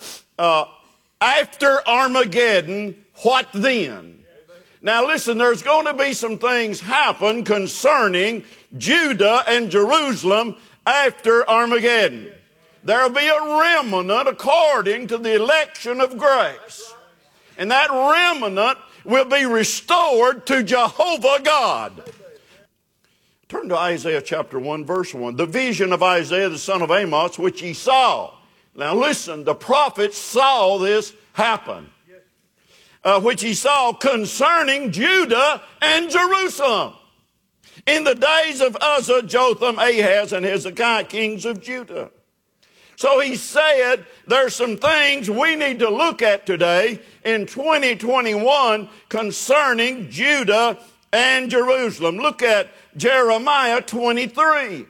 after Armageddon, what then? Now listen, there's going to be some things happen concerning Judah and Jerusalem after Armageddon. There'll be a remnant according to the election of grace. And that remnant will be restored to Jehovah God. Turn to Isaiah chapter 1, verse 1. The vision of Isaiah the son of Amos, which he saw. Now listen, the prophet saw this happen. Which he saw concerning Judah and Jerusalem in the days of Uzzah, Jotham, Ahaz, and Hezekiah, kings of Judah. So he said there's some things we need to look at today in 2021 concerning Judah and Jerusalem. Look at Jeremiah 23.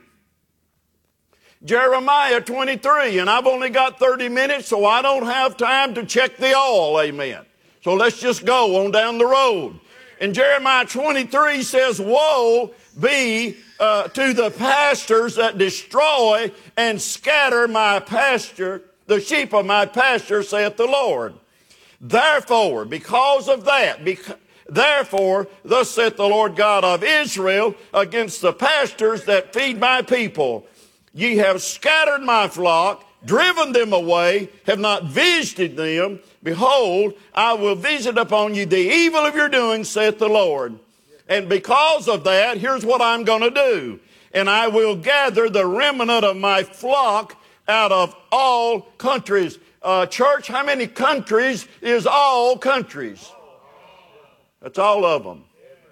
Jeremiah 23, and I've only got 30 minutes, so I don't have time to check the oil, amen. So let's just go on down the road. And Jeremiah 23 says, woe be to the pastors that destroy and scatter my pasture, the sheep of my pasture, saith the Lord. Therefore, because of that, therefore, thus saith the Lord God of Israel against the pastors that feed my people. Ye have scattered my flock, driven them away, have not visited them. Behold, I will visit upon you the evil of your doing, saith the Lord. And because of that, here's what I'm going to do. And I will gather the remnant of my flock out of all countries. Church, how many countries is all countries? That's all of them.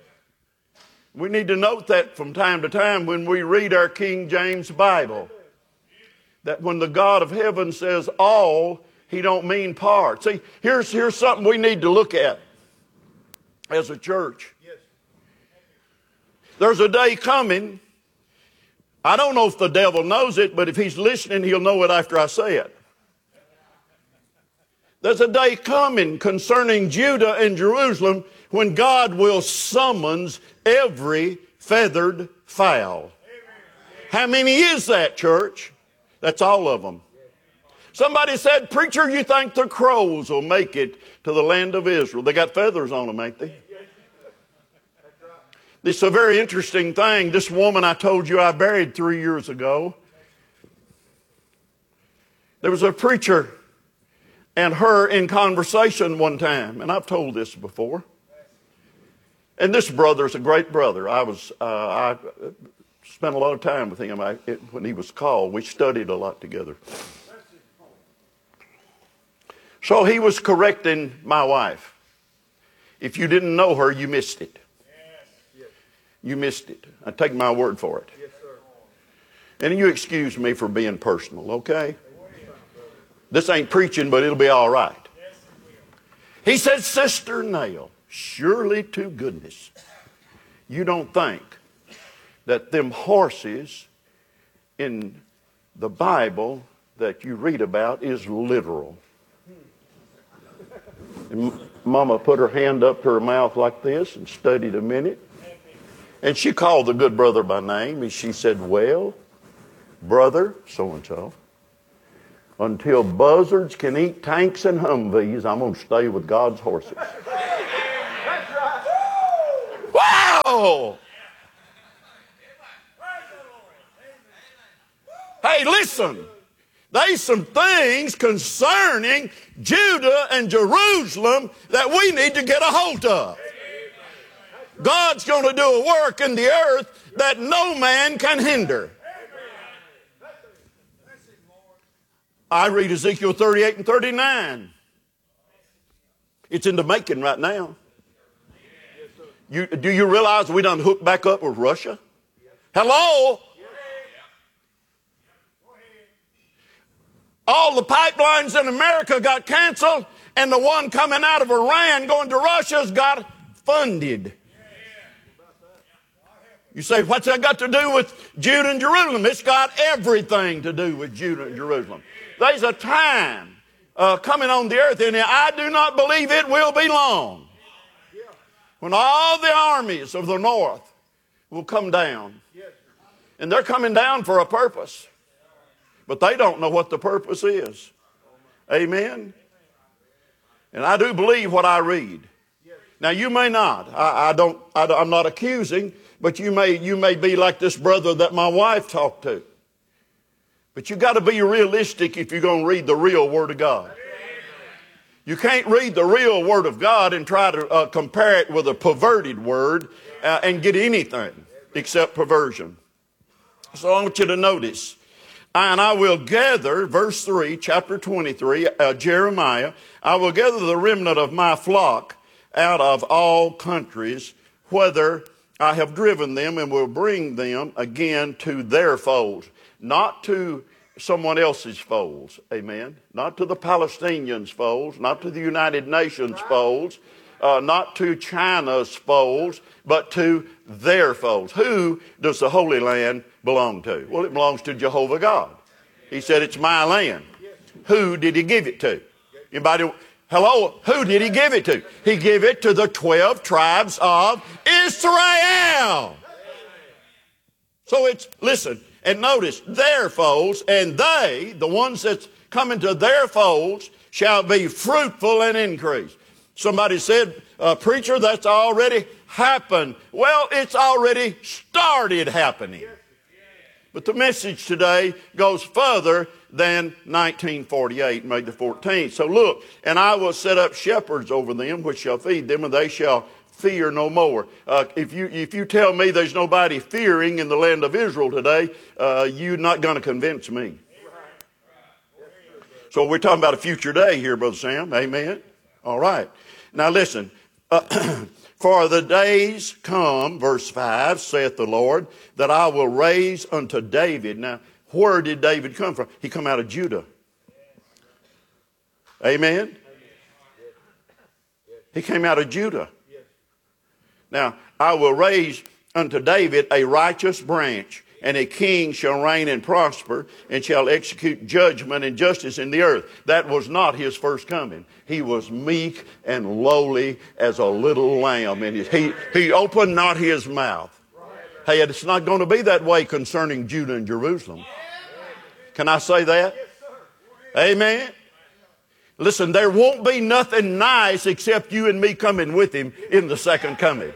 We need to note that from time to time when we read our King James Bible. That when the God of heaven says all, he don't mean part. See, here's something we need to look at as a church. There's a day coming. I don't know if the devil knows it, but if he's listening, he'll know it after I say it. There's a day coming concerning Judah and Jerusalem when God will summons every feathered fowl. How many is that, church? That's all of them. Somebody said, preacher, you think the crows will make it to the land of Israel? They got feathers on them, ain't they? This is a very interesting thing. This woman I told you I buried 3 years ago. There was a preacher and her in conversation one time, and I've told this before. And this brother's a great brother. I spent a lot of time with him when he was called. We studied a lot together. So he was correcting my wife. If you didn't know her, you missed it. You missed it. I take my word for it. And you excuse me for being personal, okay? This ain't preaching, but it'll be all right. He said, Sister Nell, surely to goodness, you don't think that them horses in the Bible that you read about is literal. And Mama put her hand up to her mouth like this and studied a minute. And she called the good brother by name and she said, well, brother so-and-so, until buzzards can eat tanks and Humvees, I'm going to stay with God's horses. Wow! Hey, listen. There's some things concerning Judah and Jerusalem that we need to get a hold of. God's going to do a work in the earth that no man can hinder. I read Ezekiel 38 and 39. It's in the making right now. Do you realize we done hooked back up with Russia? Hello? All the pipelines in America got canceled, and the one coming out of Iran going to Russia's got funded. You say, what's that got to do with Judah and Jerusalem? It's got everything to do with Judah and Jerusalem. There's a time coming on the earth, and I do not believe it will be long, when all the armies of the north will come down. And they're coming down for a purpose. But they don't know what the purpose is. Amen? And I do believe what I read. Now you may not. I'm not accusing, but you may be like this brother that my wife talked to. But you got to be realistic if you're going to read the real Word of God. You can't read the real Word of God and try to compare it with a perverted word and get anything except perversion. So I want you to notice. And I will gather, verse 3, chapter 23, Jeremiah, I will gather the remnant of my flock out of all countries, whither I have driven them, and will bring them again to their folds. Not to someone else's folds, amen? Not to the Palestinians' folds, not to the United Nations folds, not to China's folds, but to their folds. Who does the Holy Land belong to? Well, it belongs to Jehovah God. He said, it's my land. Who did he give it to? Anybody? Hello? Who did he give it to? He gave it to the 12 tribes of Israel. So it's, listen, and notice, their folds, and they, the ones that's coming to their folds, shall be fruitful and increase. Somebody said, preacher, that's already happened. Well, it's already started happening. But the message today goes further than 1948, May the 14th. So look, and I will set up shepherds over them, which shall feed them, and they shall fear no more. If you tell me there's nobody fearing in the land of Israel today, you're not going to convince me. So we're talking about a future day here, Brother Sam. Amen. All right. Now listen. For the days come, verse 5, saith the Lord, that I will raise unto David. Now, where did David come from? He come out of Judah. Amen? He came out of Judah. Now, I will raise unto David a righteous branch, and a king shall reign and prosper, and shall execute judgment and justice in the earth. That was not his first coming. He was meek and lowly as a little lamb. And he opened not his mouth. Hey, it's not going to be that way concerning Judah and Jerusalem. Can I say that? Amen. Listen, there won't be nothing nice except you and me coming with him in the second coming.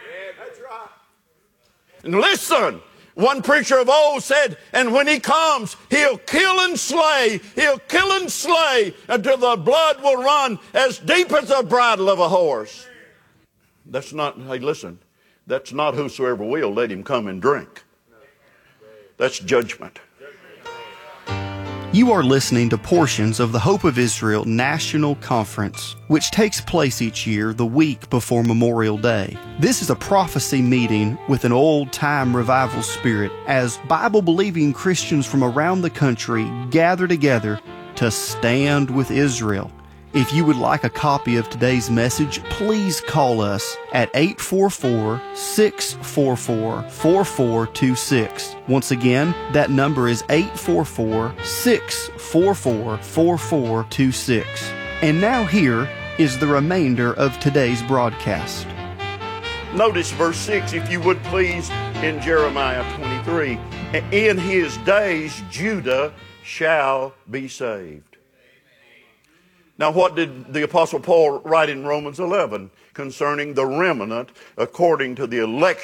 And listen, one preacher of old said, and when he comes, he'll kill and slay. He'll kill and slay until the blood will run as deep as the bridle of a horse. That's not, hey, listen, that's not whosoever will, let him come and drink. That's judgment. You are listening to portions of the Hope of Israel National Conference, which takes place each year the week before Memorial Day. This is a prophecy meeting with an old-time revival spirit as Bible-believing Christians from around the country gather together to stand with Israel. If you would like a copy of today's message, please call us at 844-644-4426. Once again, that number is 844-644-4426. And now here is the remainder of today's broadcast. Notice verse 6, if you would please, in Jeremiah 23. In his days Judah shall be saved. Now, what did the Apostle Paul write in Romans 11 concerning the remnant according to the election